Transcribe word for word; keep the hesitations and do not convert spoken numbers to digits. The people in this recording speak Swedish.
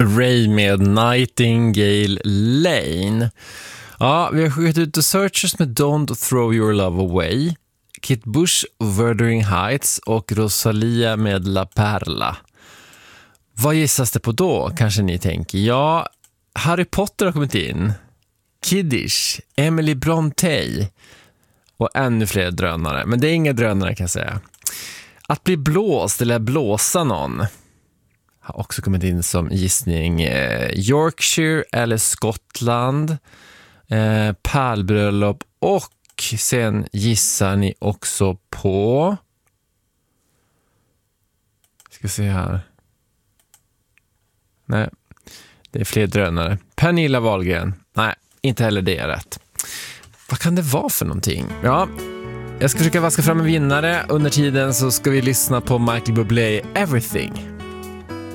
Ray med Nightingale Lane. Ja, vi har skickat ut The Searchers med Don't Throw Your Love Away, Kit Bush, Wuthering Heights och Rosalia med La Perla. Vad gissas det på då, kanske ni tänker? Ja, Harry Potter har kommit in, Kiddish, Emily Brontë och ännu fler drönare. Men det är inga drönare, kan jag säga. Att bli blåst eller blåsa någon har också kommit in som gissning. eh, Yorkshire eller Skottland, eh, pärlbröllop, och sen gissar ni också på, ska se här, nej, det är fler drönare. Pernilla Wahlgren, nej, inte heller det är rätt. Vad kan det vara för någonting? Ja, jag ska försöka vaska fram en vinnare. Under tiden så ska vi lyssna på Michael Bublé, Everything.